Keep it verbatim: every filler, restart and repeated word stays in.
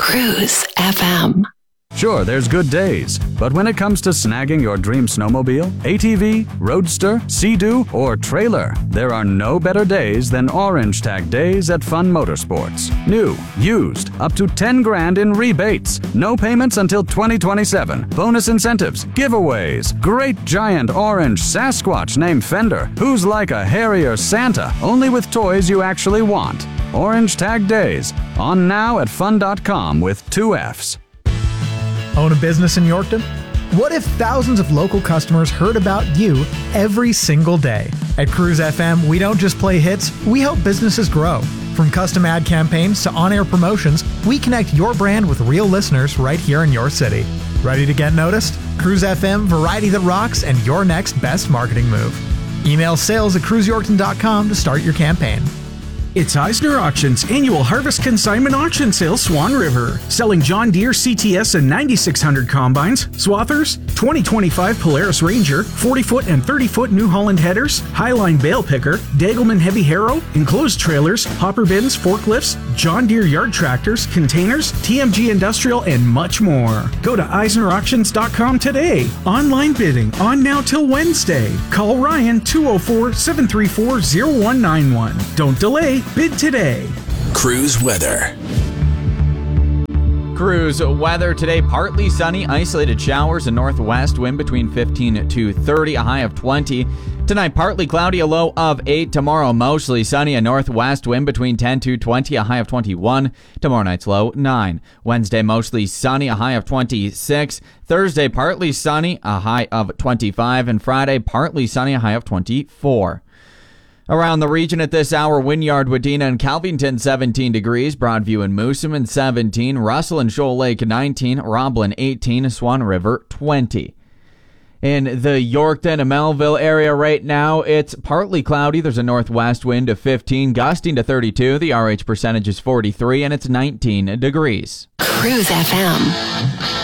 Cruise F M. Sure, there's good days, but when it comes to snagging your dream snowmobile, A T V, roadster, Sea-Doo, or trailer, there are no better days than Orange Tag Days at Fun Motorsports. New, used, up to ten grand in rebates, no payments until twenty twenty-seven, bonus incentives, giveaways, great giant orange Sasquatch named Fender, who's like a hairier Santa, only with toys you actually want. Orange Tag Days, on now at fun dot com with two F's. Own a business in Yorkton? What if thousands of local customers heard about you every single day? At Cruise F M, we don't just play hits, we help businesses grow. From custom ad campaigns to on-air promotions, we connect your brand with real listeners right here in your city. Ready to get noticed? Cruise F M, variety that rocks, and your next best marketing move. Email sales at cruise yorkton dot com to start your campaign. It's Eisner Auctions annual Harvest Consignment Auction Sale Swan River. Selling John Deere C T S and ninety-six hundred combines, Swathers, twenty twenty-five Polaris Ranger, forty foot and thirty foot New Holland headers, Highline bale picker, Dagelman heavy harrow, enclosed trailers, hopper bins, forklifts, John Deere yard tractors, containers, T M G Industrial, and much more. Go to eisner auctions dot com today. Online bidding on now till Wednesday. Call Ryan two oh four, seven three four, oh one nine one. Don't delay. Bid today. Cruise weather. Cruise weather today, partly sunny, isolated showers, a northwest wind between fifteen to thirty, a high of twenty. Tonight, partly cloudy, a low of eight. Tomorrow, mostly sunny, a northwest wind between ten to twenty, a high of twenty-one. Tomorrow night's low, nine. Wednesday, mostly sunny, a high of twenty-six. Thursday, partly sunny, a high of twenty-five. And Friday, partly sunny, a high of twenty-four. Around the region at this hour, Wynyard, Wadena, and Calvington, seventeen degrees. Broadview and Moosomin, seventeen. Russell and Shoal Lake, nineteen. Roblin, eighteen. Swan River, twenty. In the Yorkton and Melville area right now, it's partly cloudy. There's a northwest wind of fifteen, gusting to thirty-two. The R H percentage is forty-three, and it's nineteen degrees. Cruise F M.